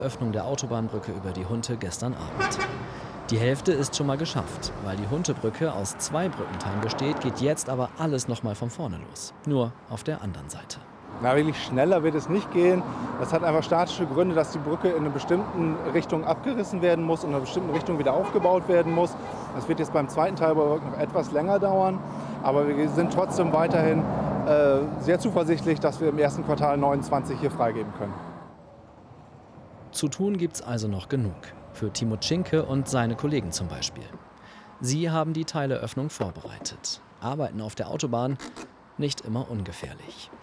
Öffnung der Autobahnbrücke über die Hunte gestern Abend. Die Hälfte ist schon mal geschafft. Weil die Huntebrücke aus 2 Brückenteilen besteht, geht jetzt aber alles noch mal von vorne los. Nur auf der anderen Seite. Na, wirklich schneller wird es nicht gehen. Das hat einfach statische Gründe, dass die Brücke in einer bestimmten Richtung abgerissen werden muss und in einer bestimmten Richtung wieder aufgebaut werden muss. Das wird jetzt beim zweiten Teil aber noch etwas länger dauern. Aber wir sind trotzdem weiterhin sehr zuversichtlich, dass wir im ersten Quartal 29 hier freigeben können. Zu tun gibt's also noch genug. Für Timo Tschinke und seine Kollegen zum Beispiel. Sie haben die Teileöffnung vorbereitet. Arbeiten auf der Autobahn nicht immer ungefährlich.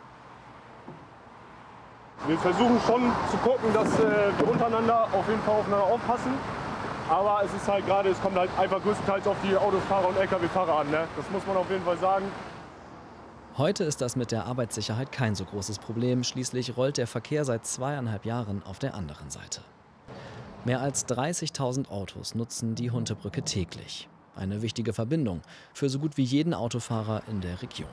Wir versuchen schon zu gucken, dass wir untereinander auf jeden Fall aufeinander aufpassen. Aber es ist halt gerade, es kommt halt einfach größtenteils auf die Autofahrer und Lkw-Fahrer an. Ne? Das muss man auf jeden Fall sagen. Heute ist das mit der Arbeitssicherheit kein so großes Problem. Schließlich rollt der Verkehr seit 2,5 Jahren auf der anderen Seite. Mehr als 30.000 Autos nutzen die Huntebrücke täglich. Eine wichtige Verbindung für so gut wie jeden Autofahrer in der Region.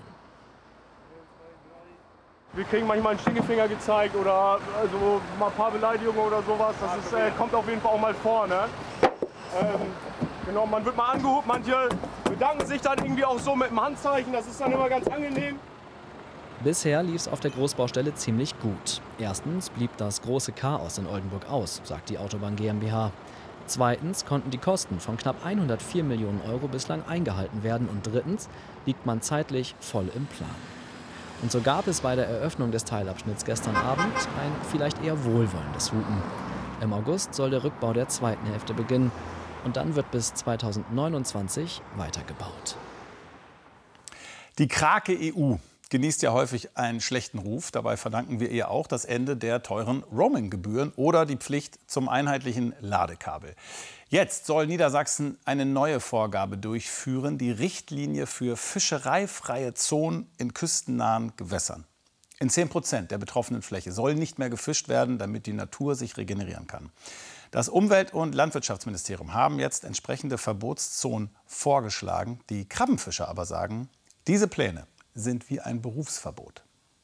Wir kriegen manchmal einen Stinkefinger gezeigt oder also mal ein paar Beleidigungen oder sowas. Das kommt auf jeden Fall auch mal vor. Ne? Genau, man wird mal angehupt, manche bedanken sich dann irgendwie auch so mit dem Handzeichen. Das ist dann immer ganz angenehm. Bisher lief es auf der Großbaustelle ziemlich gut. Erstens blieb das große Chaos in Oldenburg aus, sagt die Autobahn GmbH. Zweitens konnten die Kosten von knapp 104 Millionen Euro bislang eingehalten werden. Und drittens liegt man zeitlich voll im Plan. Und so gab es bei der Eröffnung des Teilabschnitts gestern Abend ein vielleicht eher wohlwollendes Hupen. Im August soll der Rückbau der zweiten Hälfte beginnen. Und dann wird bis 2029 weitergebaut. Die Krake EU genießt ja häufig einen schlechten Ruf. Dabei verdanken wir ihr auch das Ende der teuren Roaming-Gebühren oder die Pflicht zum einheitlichen Ladekabel. Jetzt soll Niedersachsen eine neue Vorgabe durchführen, die Richtlinie für fischereifreie Zonen in küstennahen Gewässern. In 10% der betroffenen Fläche soll nicht mehr gefischt werden, damit die Natur sich regenerieren kann. Das Umwelt- und Landwirtschaftsministerium haben jetzt entsprechende Verbotszonen vorgeschlagen. Die Krabbenfischer aber sagen, diese Pläne sind wie ein Berufsverbot.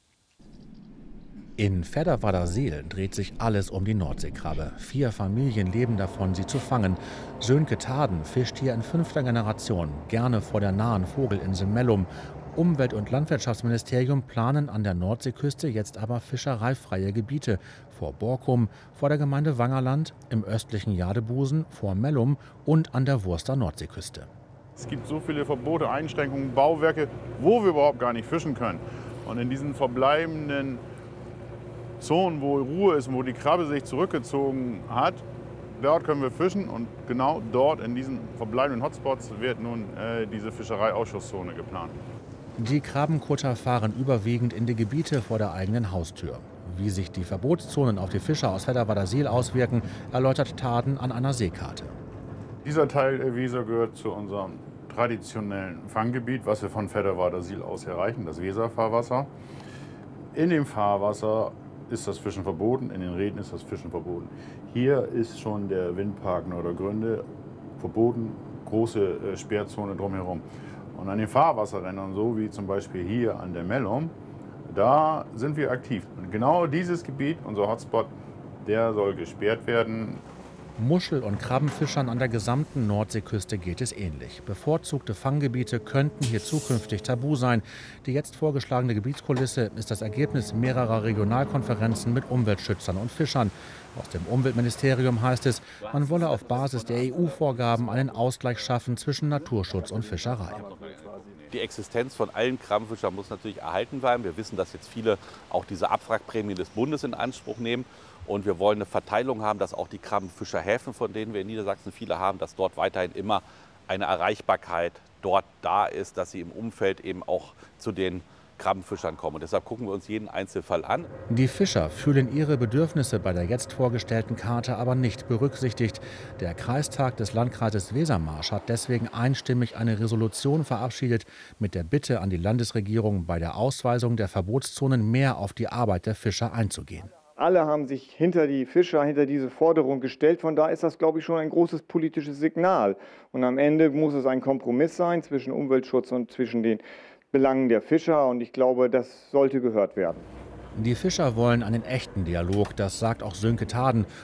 In Veddervaderseel dreht sich alles um die Nordseekrabbe. 4 Familien leben davon, sie zu fangen. Sönke Taden fischt hier in 5. Generation, gerne vor der nahen Vogelinsel Mellum. Umwelt- und Landwirtschaftsministerium planen an der Nordseeküste jetzt aber fischereifreie Gebiete. Vor Borkum, vor der Gemeinde Wangerland, im östlichen Jadebusen, vor Mellum und an der Wurster Nordseeküste. Es gibt so viele Verbote, Einschränkungen, Bauwerke, wo wir überhaupt gar nicht fischen können. Und in diesen verbleibenden Zonen, wo Ruhe ist, wo die Krabbe sich zurückgezogen hat, dort können wir fischen. Und genau dort, in diesen verbleibenden Hotspots, wird nun diese Fischereiausschusszone geplant. Die Krabbenkutter fahren überwiegend in die Gebiete vor der eigenen Haustür. Wie sich die Verbotszonen auf die Fischer aus Veddervaderseel auswirken, erläutert Taden an einer Seekarte. Dieser Teil der Weser gehört zu unserem traditionellen Fanggebiet, was wir von Veddervaderseel aus erreichen, das Weserfahrwasser. In dem Fahrwasser ist das Fischen verboten, in den Reden ist das Fischen verboten. Hier ist schon der Windpark Nordergründe verboten, große Sperrzone drumherum. Und an den Fahrwasserrändern, so wie zum Beispiel hier an der Mellum, da sind wir aktiv. Und genau dieses Gebiet, unser Hotspot, der soll gesperrt werden. Muschel- und Krabbenfischern an der gesamten Nordseeküste geht es ähnlich. Bevorzugte Fanggebiete könnten hier zukünftig tabu sein. Die jetzt vorgeschlagene Gebietskulisse ist das Ergebnis mehrerer Regionalkonferenzen mit Umweltschützern und Fischern. Aus dem Umweltministerium heißt es, man wolle auf Basis der EU-Vorgaben einen Ausgleich schaffen zwischen Naturschutz und Fischerei. Die Existenz von allen Krabbenfischern muss natürlich erhalten bleiben. Wir wissen, dass jetzt viele auch diese Abwrackprämie des Bundes in Anspruch nehmen. Und wir wollen eine Verteilung haben, dass auch die Krabbenfischerhäfen, von denen wir in Niedersachsen viele haben, dass dort weiterhin immer eine Erreichbarkeit dort da ist, dass sie im Umfeld eben auch zu den Krabbenfischern kommen. Und deshalb gucken wir uns jeden Einzelfall an. Die Fischer fühlen ihre Bedürfnisse bei der jetzt vorgestellten Karte aber nicht berücksichtigt. Der Kreistag des Landkreises Wesermarsch hat deswegen einstimmig eine Resolution verabschiedet mit der Bitte an die Landesregierung, bei der Ausweisung der Verbotszonen mehr auf die Arbeit der Fischer einzugehen. Alle haben sich hinter die Fischer, hinter diese Forderung gestellt. Von daher ist das, glaube ich, schon ein großes politisches Signal. Und am Ende muss es ein Kompromiss sein zwischen Umweltschutz und zwischen den Belangen der Fischer. Und ich glaube, das sollte gehört werden. Die Fischer wollen einen echten Dialog, das sagt auch Sönke Taden.